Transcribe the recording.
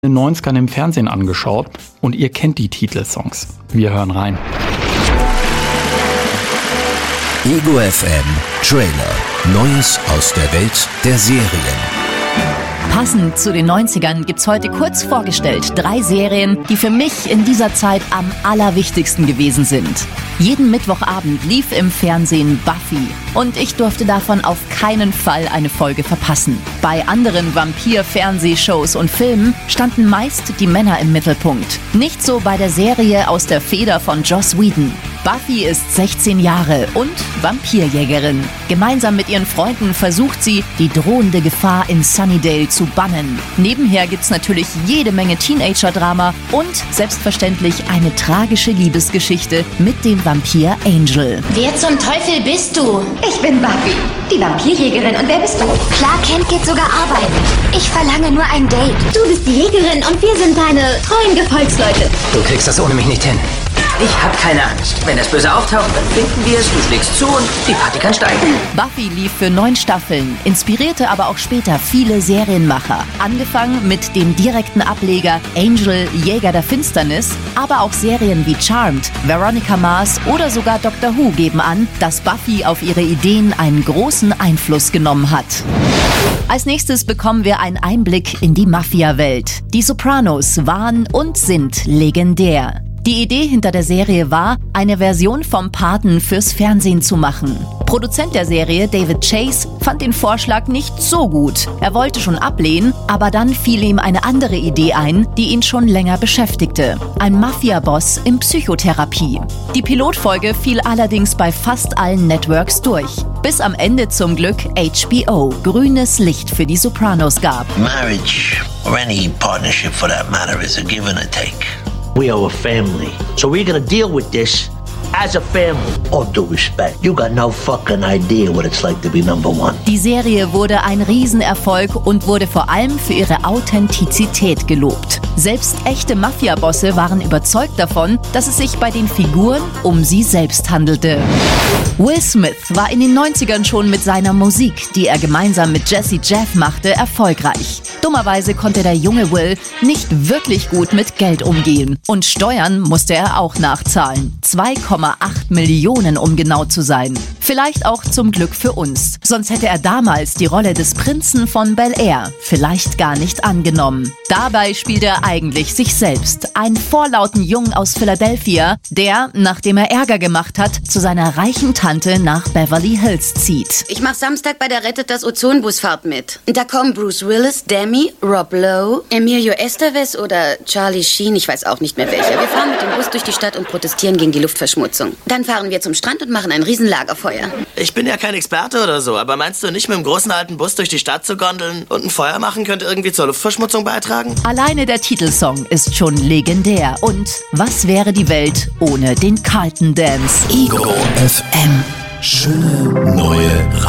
in den 90ern im Fernsehen angeschaut und ihr kennt die Titelsongs. Wir hören rein. Ego FM Trailer. Neues aus der Welt der Serien. Passend zu den 90ern gibt's heute kurz vorgestellt 3 Serien, die für mich in dieser Zeit am allerwichtigsten gewesen sind. Jeden Mittwochabend lief im Fernsehen Buffy und ich durfte davon auf keinen Fall eine Folge verpassen. Bei anderen Vampir-Fernsehshows und Filmen standen meist die Männer im Mittelpunkt. Nicht so bei der Serie aus der Feder von Joss Whedon. Buffy ist 16 Jahre und Vampirjägerin. Gemeinsam mit ihren Freunden versucht sie, die drohende Gefahr in Sunnydale zu bannen. Nebenher gibt's natürlich jede Menge Teenager-Drama und selbstverständlich eine tragische Liebesgeschichte mit dem Vampir Angel. Wer zum Teufel bist du? Ich bin Buffy, die Vampirjägerin. Und wer bist du? Clark Kent geht sogar arbeiten. Ich verlange nur ein Date. Du bist die Jägerin und wir sind deine treuen Gefolgsleute. Du kriegst das ohne mich nicht hin. Ich hab keine Angst. Wenn das Böse auftaucht, dann finden wir es, du schlägst zu und die Party kann steigen. Buffy lief für 9 Staffeln, inspirierte aber auch später viele Serienmacher. Angefangen mit dem direkten Ableger Angel, Jäger der Finsternis, aber auch Serien wie Charmed, Veronica Mars oder sogar Doctor Who geben an, dass Buffy auf ihre Ideen einen großen Einfluss genommen hat. Als nächstes bekommen wir einen Einblick in die Mafia-Welt. Die Sopranos waren und sind legendär. Die Idee hinter der Serie war, eine Version vom Paten fürs Fernsehen zu machen. Produzent der Serie, David Chase, fand den Vorschlag nicht so gut. Er wollte schon ablehnen, aber dann fiel ihm eine andere Idee ein, die ihn schon länger beschäftigte. Ein Mafia-Boss in Psychotherapie. Die Pilotfolge fiel allerdings bei fast allen Networks durch. Bis am Ende zum Glück HBO grünes Licht für die Sopranos gab. Marriage, or any partnership for that matter, is a give and a take. We are a family, so we're gonna deal with this as a family. All due respect, you got no fucking idea what it's like to be number one. Die Serie wurde ein Riesenerfolg und wurde vor allem für ihre Authentizität gelobt. Selbst echte Mafia-Bosse waren überzeugt davon, dass es sich bei den Figuren um sie selbst handelte. Will Smith war in den 90ern schon mit seiner Musik, die er gemeinsam mit Jazzy Jeff machte, erfolgreich. Dummerweise konnte der junge Will nicht wirklich gut mit Geld umgehen. Und Steuern musste er auch nachzahlen. 2,8 Millionen, um genau zu sein. Vielleicht auch zum Glück für uns. Sonst hätte er damals die Rolle des Prinzen von Bel-Air vielleicht gar nicht angenommen. Dabei spielt er eigentlich sich selbst. Einen vorlauten Jungen aus Philadelphia, der, nachdem er Ärger gemacht hat, zu seiner reichen Tante nach Beverly Hills zieht. Ich mach Samstag bei der Rettet das Ozonbusfahrt mit. Da kommen Bruce Willis, Demi, Rob Lowe, Emilio Estevez oder Charlie Sheen, ich weiß auch nicht mehr welcher. Wir fahren mit dem Bus durch die Stadt und protestieren gegen die Luftverschmutzung. Dann fahren wir zum Strand und machen ein riesen Lagerfeuer. Ich bin ja kein Experte oder so, aber meinst du nicht, mit dem großen alten Bus durch die Stadt zu gondeln und ein Feuer machen könnte irgendwie zur Luftverschmutzung beitragen? Alleine der Titelsong ist schon legendär. Und was wäre die Welt ohne den Carlton Dance? Ego FM. Schöne neue